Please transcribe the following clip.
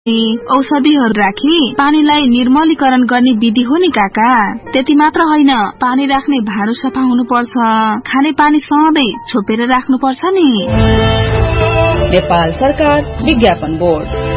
औषधिहरू राखी पानीलाई निर्मलीकरण गर्ने विधि हो नि काका। त्यति मात्र होइन, पानी राख्ने भाँडो सफा हुनुपर्छ, खाने पानी सधैँ छोपेर राख्नुपर्छ नि। नेपाल सरकार विज्ञापन बोर्ड।